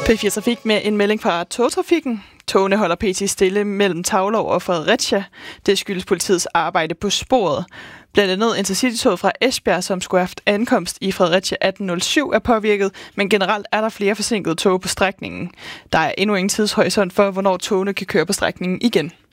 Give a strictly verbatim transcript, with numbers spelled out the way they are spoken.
P fire Trafik med en melding fra togtrafikken. Togene holder pt. Stille mellem Taulov og Fredericia. Det skyldes politiets arbejde på sporet. Blandt andet Intercity-toget fra Esbjerg, som skulle have haft ankomst i Fredericia atten nul syv, er påvirket, men generelt er der flere forsinkede tog på strækningen. Der er endnu ingen tidshorisont for, hvornår togene kan køre på strækningen igen.